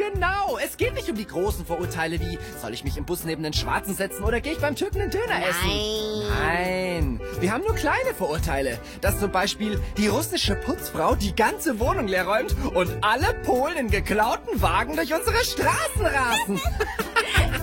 genau. Es geht nicht um die großen Vorurteile wie, soll ich mich im Bus neben den Schwarzen setzen oder gehe ich beim Türken einen Döner essen? Nein. Wir haben nur kleine Vorurteile. Dass zum Beispiel die russische Putzfrau die ganze Wohnung leer räumt und alle Polen in geklauten Wagen durch unsere Straßen rasen.